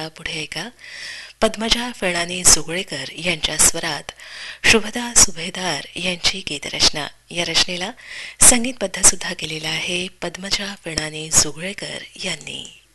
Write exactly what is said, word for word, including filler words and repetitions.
पुढे ऐका पद्मजा फेणाने जोगळेकर यांच्या स्वरात शुभदा सुभेदार यांची गीतरचना. या रचनेला संगीतबद्ध सुद्धा केलेला आहे पद्मजा फेणाने जोगळेकर यांनी.